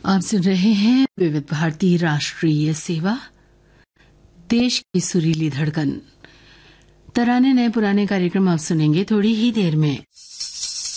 आप सुन रहे हैं विविध भारती राष्ट्रीय सेवा, देश की सुरीली धड़कन। तराने नए पुराने कार्यक्रम आप सुनेंगे थोड़ी ही देर में।